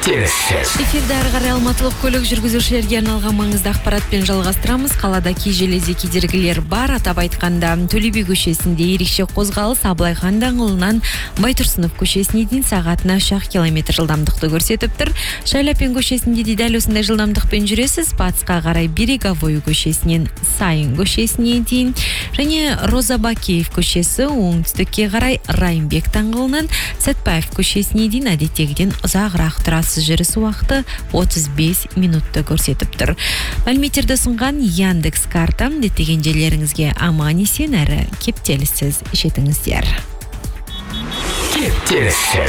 Эфирде ары қарай алматылық көлік жүргізушілерге арналған маңызды ақпаратпен жалғастырамыз. Қалада кей жерлерде кедергілер бар. Атап айтқанда Төле би көшесінде ерекше қозғалыс Абылай хан даңғылынан Байтұрсынов көшесіне дейін сағатына 3 км жылдамдықты көрсетіп тұр. Шайлапин көшесінде де дәл осындай жылдамдықпен жүресіз. Батысқа қарай Береговой көшесінен Сайын көшесіне дейін және Роза Бакеев көшесі оңтүстікке қарай Райымбек даңғылынан Сәтпаев көшесіне дейін әдеттегіден ұзағырақ тұрасыз. Жүріс уақыты 35 минутты көрсетіп тұр. Мәліметтерді ұсынған Яндекс карта діттеген жерлеріңізге аман есен әрі кептеліссіз жетіңіздер.